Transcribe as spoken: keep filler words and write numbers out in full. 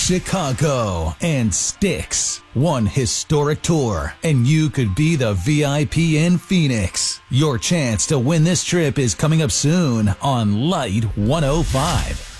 Chicago, and Styx. One historic tour, and you could be the V I P in Phoenix. Your chance to win this trip is coming up soon on Light one oh five.